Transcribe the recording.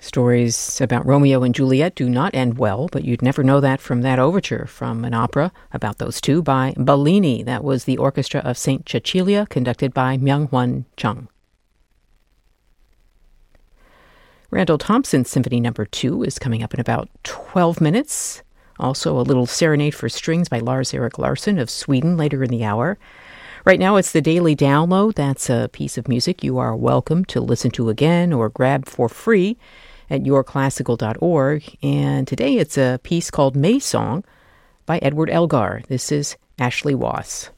Stories about Romeo and Juliet do not end well, but you'd never know that from that overture from an opera about those two by Bellini. That was the Orchestra of St. Cecilia, conducted by Myung-Hwan Chung. Randall Thompson's Symphony No. 2 is coming up in about 12 minutes. Also, a little Serenade for Strings by Lars-Erik Larsson of Sweden later in the hour. Right now, it's the Daily Download. That's a piece of music you are welcome to listen to again or grab for free at yourclassical.org. And today it's a piece called May Song by Edward Elgar. This is Ashley Wass.